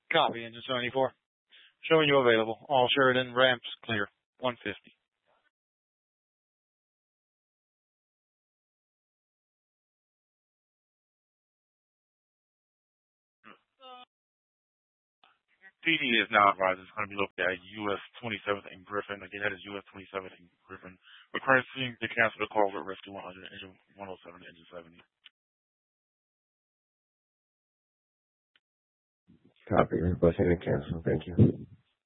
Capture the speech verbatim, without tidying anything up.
Copy, engine seventy-four. Showing you available. All Sheridan ramps clear. one fifty. P D is now advised it's going to be located at U S twenty-seventh and Griffin. Again, that is U S twenty-seventh and Griffin. Requesting to cancel the call with Rescue one hundred, engine one oh seven, engine seventy. Copy. Requesting to cancel. Thank you.